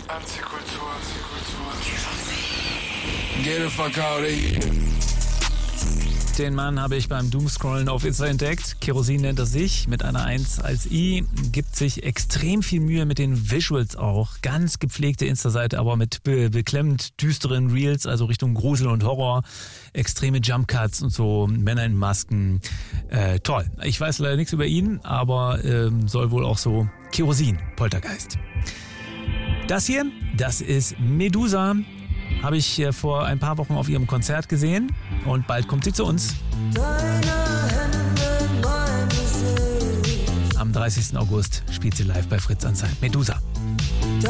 Antikultur. Get the fuck out of here. Den Mann habe ich beim Doomscrollen auf Insta entdeckt. Kerosin nennt er sich, mit einer 1 als I. Gibt sich extrem viel Mühe mit den Visuals auch. Ganz gepflegte Insta-Seite, aber mit beklemmend düsteren Reels, also Richtung Grusel und Horror. Extreme Jumpcuts und so, Männer in Masken. Toll. Ich weiß leider nichts über ihn, aber soll wohl auch so Kerosin, Poltergeist. Das hier, das ist Medusa. Habe ich vor ein paar Wochen auf ihrem Konzert gesehen und bald kommt sie zu uns. Am 30. August spielt sie live bei Fritz Anzeit. Medusa.